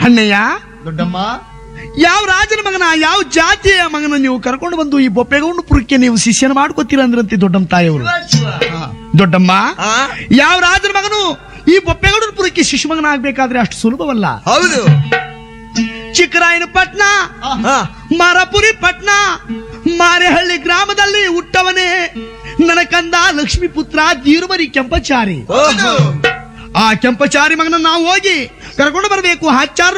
ಅಣ್ಣಯ್ಯ, ದೊಡ್ಡಮ್ಮ, ಯಾವ ರಾಜನ ಮಗನ, ಯಾವ ಜಾತಿಯ ಮಗನ ನೀವು ಕರ್ಕೊಂಡು ಬಂದು ಈ ಬೊಪ್ಪೆಗೌಡಪುರಕ್ಕೆ ನೀವು ಶಿಷ್ಯನ ಮಾಡ್ಕೋತೀರ ಅಂದ್ರಂತೆ ದೊಡ್ಡಮ್ಮ ತಾಯಿಯವರು. ದೊಡ್ಡಮ್ಮ, ಯಾವ ರಾಜನ ಮಗನು ಈ ಬೊಪ್ಪೆಗೌಡಪುರಕ್ಕೆ ಶಿಶು ಮಗನ ಆಗ್ಬೇಕಾದ್ರೆ ಅಷ್ಟು ಸುಲಭವಲ್ಲ. ಹೌದು. ಚಿಕ್ಕರಾಯನ ಪಟ್ನ, ಮಾರಾಪುರಿ ಪಟ್ನ, ಮಾರೇಹಳ್ಳಿ ಗ್ರಾಮದಲ್ಲಿ ಹುಟ್ಟವನೇ ನನ್ನ ಕಂದ ಲಕ್ಷ್ಮೀ ಪುತ್ರ ದೀರುಮರಿ ಕೆಂಪಚಾರಿ. ಹೌದು. ಆ ಕೆಂಪಚಾರಿ ಮಗನ ನಾವು ಹೋಗಿ ಕರ್ಕೊಂಡು ಬರಬೇಕು.